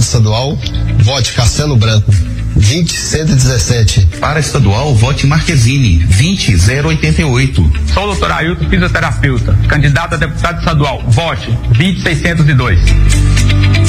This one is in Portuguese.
estadual, vote Cassiano Branco, 20117. Para estadual, vote Marquezine, 20088. Sou o doutor Ailton, fisioterapeuta, candidato a deputado estadual, vote 20602.